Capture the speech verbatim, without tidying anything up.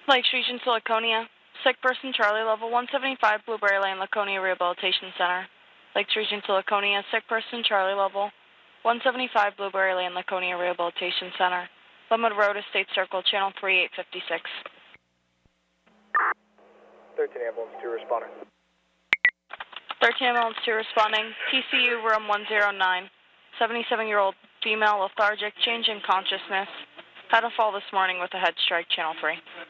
Lakes Region to Laconia. Sick person, Charlie, level one seventy-five, Blueberry Lane, Laconia Rehabilitation Center. Lakes Region to Laconia. Sick person, Charlie, level one seventy-five, Blueberry Lane, Laconia Rehabilitation Center. Lemon Road, Estate Circle, Channel three, eight fifty-six. thirteen ambulance two responding. thirteen ambulance two responding. T C U room one oh nine. seventy-seven-year-old female, lethargic, change in consciousness. Had a fall this morning with a head strike, Channel three.